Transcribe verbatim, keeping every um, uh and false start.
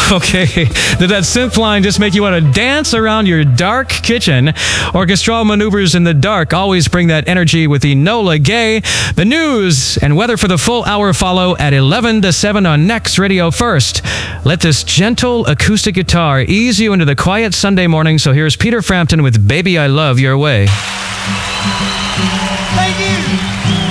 Okay, did that synth line just make you want to dance around your dark kitchen? Orchestral maneuvers in the dark always bring that energy with Enola Gay. The news and weather for the full hour follow at eleven to seven on Next Radio First. Let this gentle acoustic guitar ease you into the quiet Sunday morning. So here's Peter Frampton with Baby I Love Your Way. Thank you.